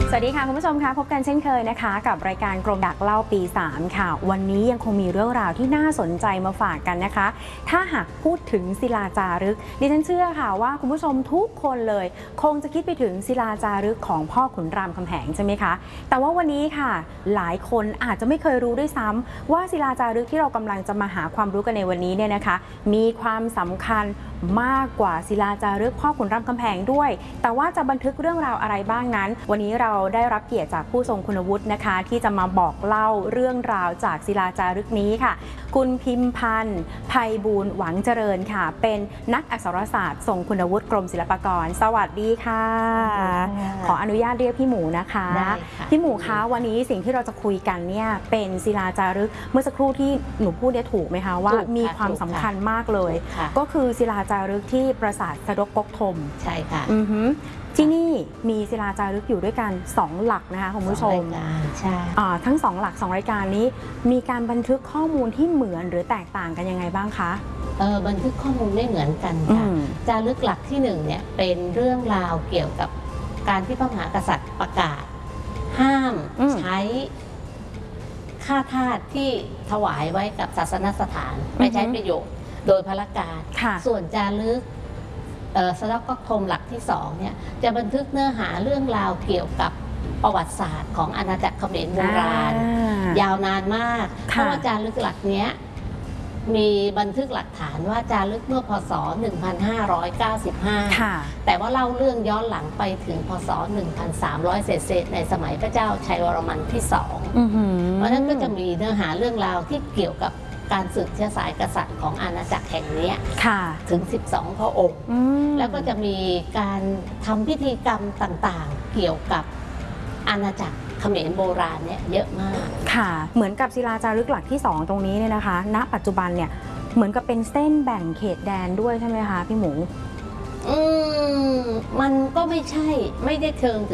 สวัสดีค่ะคุณผู้ชมคะพบกันเช่นเคยนะคะกับรายการกรมดักเล่าปี3ค่ะวันนี้ยังคงมีเรื่องราวที่น่าสนใจมาฝากกันนะคะถ้าหากพูดถึงศิลาจารึกดิฉันเชื่อค่ะว่าคุณผู้ชมทุกคนเลยคงจะคิดไปถึงศิลาจารึกของพ่อขุนรามคำแหงใช่ไหมคะแต่ว่าวันนี้ค่ะหลายคนอาจจะไม่เคยรู้ด้วยซ้ำว่าศิลาจารึกที่เรากำลังจะมาหาความรู้กันในวันนี้เนี่ยนะคะมีความสำคัญมากกว่าศิลาจารึกพ่อขุนรามคำแหงด้วยแต่ว่าจะบันทึกเรื่องราวอะไรบ้างนั้นวันนี้เราได้รับเกียรติจากผู้ทรงคุณวุฒินะคะที่จะมาบอกเล่าเรื่องราวจากศิลาจารึกนี้ค่ะคุณพิมพันธ์ไพบูลย์หวังเจริญค่ะเป็นนักอักษรศาสตร์ทรงคุณวุฒิกรมศิลปากรสวัสดีค่ะขออนุญาตเรียกพี่หมูนะคะพี่หมูคะวันนี้สิ่งที่เราจะคุยกันเนี่ยเป็นศิลาจารึกเมื่อสักครู่ที่หนูพูดเนี่ยถูกไหมคะว่ามีความสำคัญมากเลยก็คือศิลาจารึกที่ปราสาทสะดกก๊กธมใช่ค่ะที่นี่มีศิลาจารึกอยู่ด้วยกัน2หลักนะคะคุณผู้ชมใช่ทั้ง2หลัก2รายการนี้มีการบันทึกข้อมูลที่เหมือนหรือแตกต่างกันยังไงบ้างคะบันทึกข้อมูลไม่เหมือนกันค่ะจารึกหลักที่1เนี่ยเป็นเรื่องราวเกี่ยวกับการที่พระมหากษัตริย์ประกาศห้ามใช้ค่าทาสที่ถวายไว้กับศาสนสถานไม่ใช้ประโยชน์โดยพระการส่วนจารึกสะดกก๊กธมหลักที่2เนี่ยจะบันทึกเนื้อหาเรื่องราวเกี่ยวกับประวัติศาสตร์ของอาณาจักรเขมรโบราณยาวนานมากเพราะว่าจารึกหลักนี้มีบันทึกหลักฐานว่าจารึกเมื่อพศ1595แต่ว่าเล่าเรื่องย้อนหลังไปถึงพศ1300เศษในสมัยพระเจ้าชัยวรมันที่2เพราะฉะนั้นก็จะมีเนื้อหาเรื่องราวที่เกี่ยวกับการสืบเชื้อสายกษัตริย์ของอาณาจักรแห่งนี้ถึง12พระองค์แล้วก็จะมีการทำพิธีกรรมต่างๆเกี่ยวกับอาณาจักรเขมรโบราณเนี่ยเยอะมากค่ะเหมือนกับศิลาจารึกหลักที่2ตรงนี้เนี่ยนะคะณปัจจุบันเนี่ยเหมือนกับเป็นเส้นแบ่งเขตแดนด้วยใช่ไหมคะพี่หมูมันก็ไม่ใช่ไม่ได้เชิงถึง